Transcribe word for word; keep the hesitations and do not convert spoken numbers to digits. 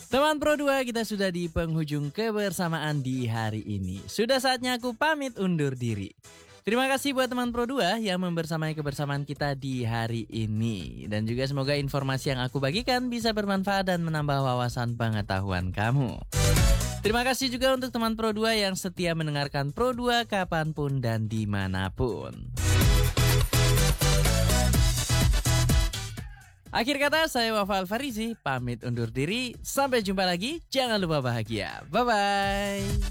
Teman Pro dua, kita sudah di penghujung kebersamaan di hari ini. Sudah saatnya aku pamit undur diri. Terima kasih buat teman Pro dua yang membersamai kebersamaan kita di hari ini. Dan juga semoga informasi yang aku bagikan bisa bermanfaat dan menambah wawasan pengetahuan kamu. Terima kasih juga untuk teman Pro dua yang setia mendengarkan Pro dua kapanpun dan dimanapun. Akhir kata, saya Wafa Alfarizi, pamit undur diri. Sampai jumpa lagi, jangan lupa bahagia. Bye-bye.